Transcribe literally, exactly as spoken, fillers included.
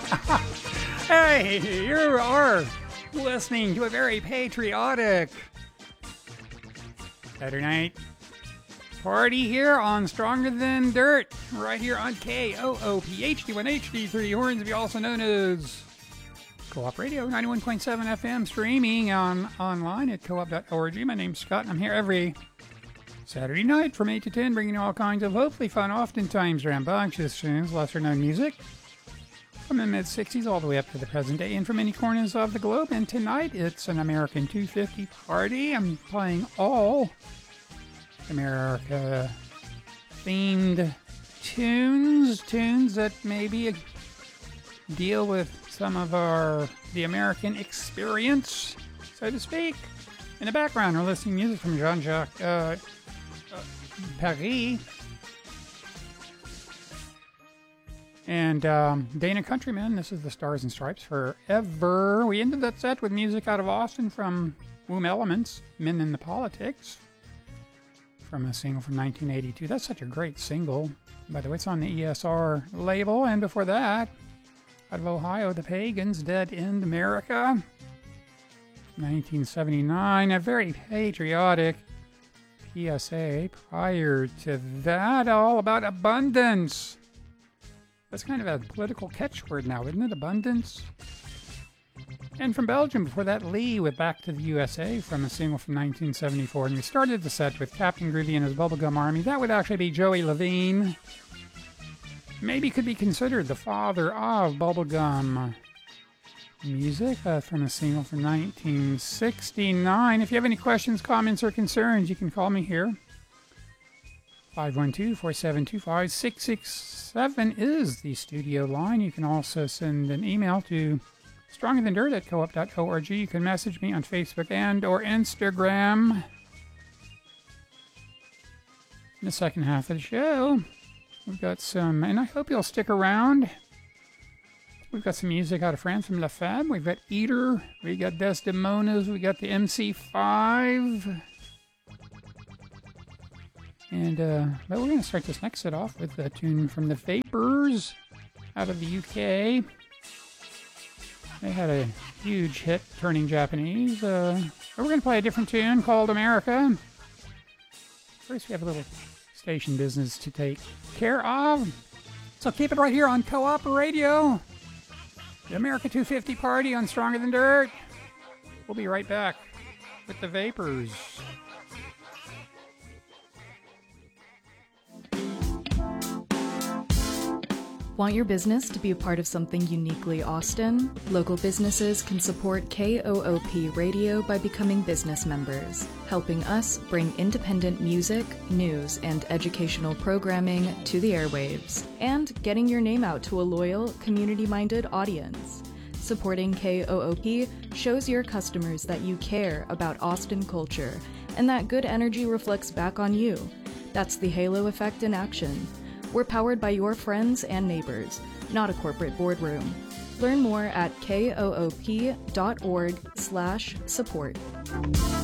Hey, you are listening to a very patriotic Saturday night party here on Stronger Than Dirt, right here on K O O P H D one H D three Hornsby, also known as Co-op Radio, ninety-one point seven F M, streaming on online at co op dot org. My name's Scott, and I'm here every Saturday night from eight to ten, bringing you all kinds of hopefully fun, oftentimes rambunctious tunes, lesser-known music, from the mid-sixties all the way up to the present day, and from many corners of the globe. And tonight, it's an American two fifty party. I'm playing all America-themed tunes, tunes that maybe deal with some of our, the American experience, so to speak. In the background, we're listening to music from Jean-Jacques uh, uh, Paris and um, Dana Countryman. This is the Stars and Stripes Forever. We ended that set with music out of Austin from Womb Elements, Men in the Politics, from a single from nineteen eighty-two. That's such a great single. By the way, it's on the E S R label. And before that, out of Ohio, the Pagans, Dead End America, nineteen seventy-nine. A very patriotic P S A. Prior to that, all about abundance. That's kind of a political catchword now, isn't it? Abundance. And from Belgium, before that, Lee with Back to the U S A from a single from nineteen seventy-four. And we started the set with Captain Groovy and his Bubblegum Army. That would actually be Joey Levine. Maybe could be considered the father of bubblegum music, uh, from a single from nineteen sixty-nine. If you have any questions, comments, or concerns, you can call me here. five one two, four seven two, five six six seven is the studio line. You can also send an email to stronger than dirt at co op dot org. You can message me on Facebook and or Instagram. In the second half of the show, we've got some, and I hope you'll stick around. We've got some music out of France from La Fab. We've got Eater. We got Desdemonas. We got the M C five. And, uh, but we're going to start this next set off with a tune from the Vapors out of the U K. They had a huge hit turning Japanese. Uh, but we're going to play a different tune called America. First, we have a little station business to take care of. So keep it right here on Co-op Radio. The America two fifty party on Stronger Than Dirt. We'll be right back with the Vapors. Want your business to be a part of something uniquely Austin? Local businesses can support K O O P Radio by becoming business members, helping us bring independent music, news, and educational programming to the airwaves, and getting your name out to a loyal, community-minded audience. Supporting K O O P shows your customers that you care about Austin culture, and that good energy reflects back on you. That's the halo effect in action. We're powered by your friends and neighbors, not a corporate boardroom. Learn more at K O O P dot org slash support.